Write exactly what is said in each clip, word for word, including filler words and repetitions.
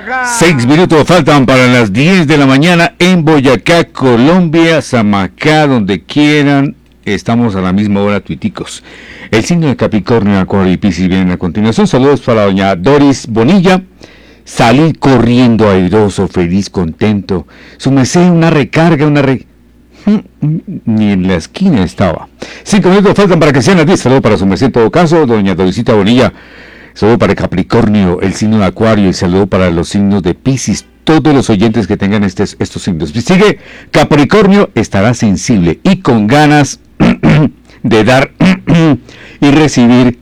Seis minutos faltan para las diez de la mañana en Boyacá, Colombia, Samacá, donde quieran. Estamos a la misma hora, tuiticos. El signo de Capricornio, Acuario y Piscis vienen a continuación. Saludos para doña Doris Bonilla. Salí corriendo airoso, feliz, contento. Su merced, una recarga, una re... Ni en la esquina estaba. Cinco minutos faltan para que sean las diez. Saludos para su merced en todo caso, doña Dorisita Bonilla. Saludo para Capricornio, el signo de Acuario, y saludo para los signos de Piscis, todos los oyentes que tengan estos, estos signos. Sigue, Capricornio estará sensible y con ganas de dar y recibir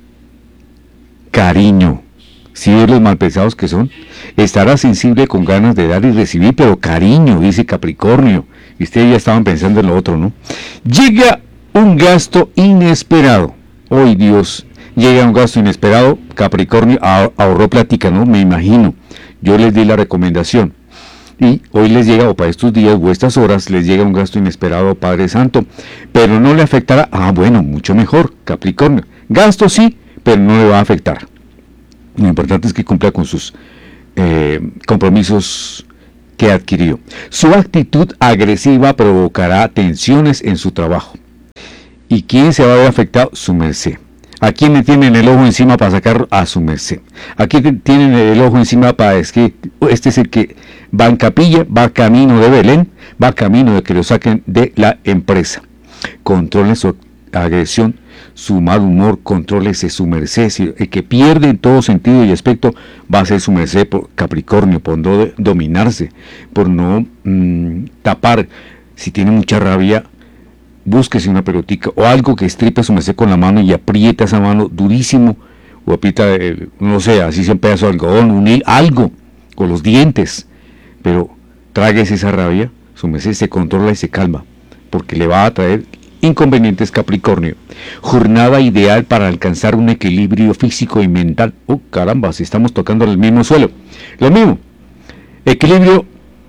cariño. Si ves los malpensados que son, estará sensible con ganas de dar y recibir, pero cariño, dice Capricornio. Y ustedes ya estaban pensando en lo otro, ¿no? Llega un gasto inesperado. ¡Ay, Dios! Llega un gasto inesperado, Capricornio ahorró plática, ¿no? Me imagino. Yo les di la recomendación. Y hoy les llega, o para estos días o estas horas, les llega un gasto inesperado, Padre Santo. Pero no le afectará. Ah, bueno, mucho mejor, Capricornio. Gasto sí, pero no le va a afectar. Lo importante es que cumpla con sus eh, compromisos que adquirió. Su actitud agresiva provocará tensiones en su trabajo. ¿Y quién se va a ver afectado? Su merced. ¿A quién le tienen el ojo encima para sacar a su merced? ¿A quién tienen el ojo encima para decir que este es el que va en capilla, va camino de Belén, va camino de que lo saquen de la empresa? Controle su agresión, su mal humor, contrólese su merced. Si el que pierde en todo sentido y aspecto va a ser su merced, por Capricornio, por no dominarse, por no mmm, tapar. Si tiene mucha rabia, búsquese una pelotica o algo que estripe su merced con la mano y aprieta esa mano durísimo, o aprieta, eh, no sé, así sea un pedazo de algodón, un hilo, algo, con los dientes, pero tráguese esa rabia, su merced se controla y se calma, porque le va a traer inconvenientes, Capricornio. Jornada ideal para alcanzar un equilibrio físico y mental. Oh, caramba, si estamos tocando el mismo suelo. Lo mismo, equilibrio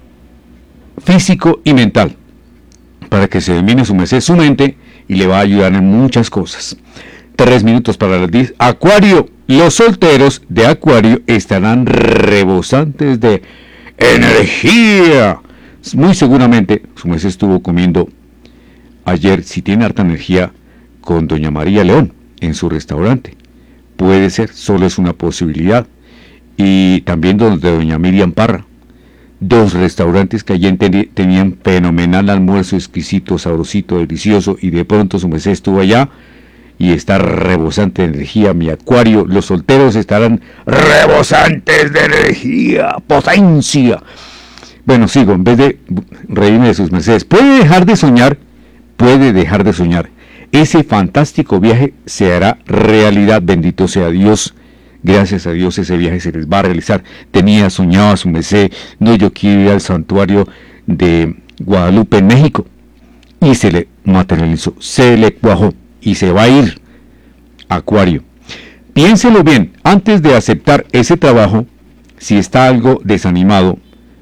físico y mental, para que se domine su merced, su mente, y le va a ayudar en muchas cosas. Tres minutos para las diez. Acuario, los solteros de Acuario estarán rebosantes de energía. Muy seguramente su merced estuvo comiendo ayer, si tiene harta energía, con doña María León en su restaurante. Puede ser, solo es una posibilidad. Y también donde doña Miriam Parra. Dos restaurantes que ayer ten, tenían fenomenal almuerzo, exquisito, sabrosito, delicioso, y de pronto su merced estuvo allá y está rebosante de energía. Mi Acuario, los solteros estarán rebosantes de energía, potencia. Bueno, sigo, en vez de reírme de sus mercedes, puede dejar de soñar, puede dejar de soñar. Ese fantástico viaje se hará realidad, bendito sea Dios. Gracias a Dios ese viaje se les va a realizar. Tenía soñado a su merced, no, yo quiero ir al santuario de Guadalupe en México, y se le materializó, se le cuajó y se va a ir. Acuario, piénselo bien antes de aceptar ese trabajo. Si está algo desanimado,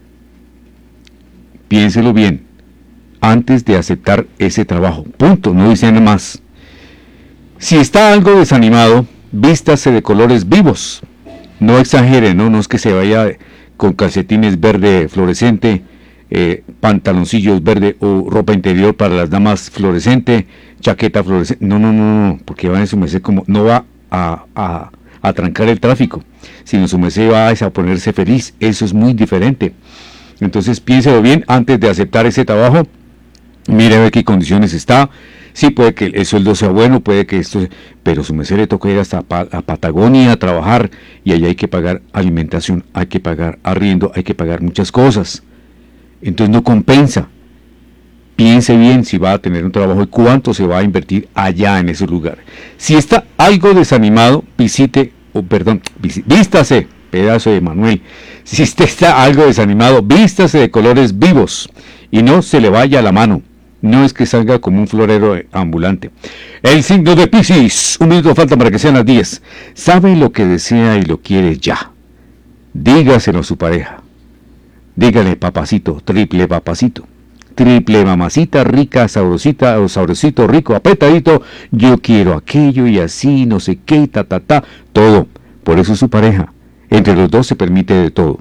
piénselo bien antes de aceptar ese trabajo, punto, no dice nada más. Si está algo desanimado, vístase de colores vivos, no exagere, no, no es que se vaya con calcetines verde fluorescente, eh, pantaloncillos verde o ropa interior para las damas fluorescente, chaqueta fluorescente, no, no, no, no, porque va en su merced como, no va a, a, a trancar el tráfico, sino su merced va a ponerse feliz, eso es muy diferente. Entonces piénselo bien antes de aceptar ese trabajo, mire a ver qué condiciones está. Sí, puede que el sueldo sea bueno, puede que esto, pero su merced le toca ir hasta pa a Patagonia a trabajar, y allá hay que pagar alimentación, hay que pagar arriendo, hay que pagar muchas cosas. Entonces no compensa. Piense bien si va a tener un trabajo y cuánto se va a invertir allá en ese lugar. Si está algo desanimado, visite, o oh, perdón, vístase, pedazo de Manuel. Si usted está algo desanimado, vístase de colores vivos y no se le vaya la mano. No es que salga como un florero ambulante. El signo de Piscis, un minuto falta para que sean las diez. Sabe lo que desea y lo quiere ya. Dígaselo a su pareja. Dígale, papacito, triple papacito, triple mamacita, rica, sabrosita, o sabrosito, rico, apretadito. Yo quiero aquello y así, no sé qué, ta, ta, ta, todo. Por eso es su pareja. Entre los dos se permite de todo.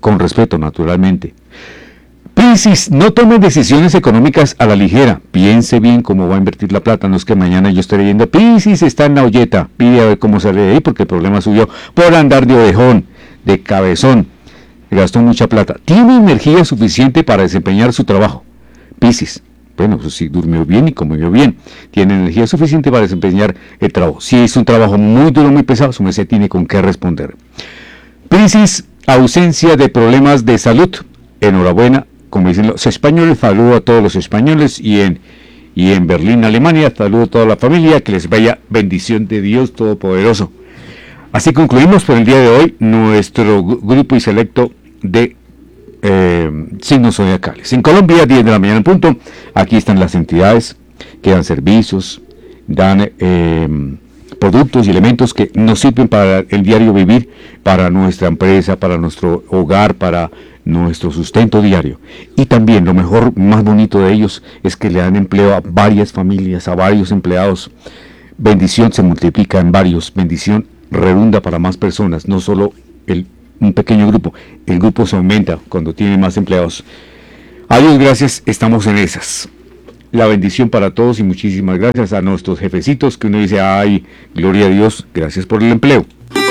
con respeto naturalmente. Piscis, no tome decisiones económicas a la ligera. Piense bien cómo va a invertir la plata. No es que mañana yo esté leyendo Piscis está en la olleta. Pide a ver cómo sale de ahí porque el problema suyo por andar de ovejón, de cabezón. Gastó mucha plata. Tiene energía suficiente para desempeñar su trabajo. Piscis, bueno, pues si durmió bien y comió bien. Tiene energía suficiente para desempeñar el trabajo. Si es un trabajo muy duro, muy pesado, su merced tiene con qué responder. Piscis, ausencia de problemas de salud. Enhorabuena. Como dicen los españoles, saludo a todos los españoles y en, y en Berlín, Alemania, saludo a toda la familia, que les vaya bendición de Dios Todopoderoso. Así concluimos por el día de hoy nuestro grupo y selecto de eh, signos zodiacales. En Colombia, diez de la mañana en punto, aquí están las entidades que dan servicios, dan eh, productos y elementos que nos sirven para el diario vivir, para nuestra empresa, para nuestro hogar, para nuestro sustento diario. Y también lo mejor, más bonito de ellos es que le dan empleo a varias familias, a varios empleados. Bendición se multiplica en varios, bendición redunda para más personas, no solo el, un pequeño grupo, el grupo se aumenta cuando tiene más empleados. A Dios gracias, estamos en esas. La bendición para todos y muchísimas gracias a nuestros jefecitos que uno dice, ay, gloria a Dios, gracias por el empleo.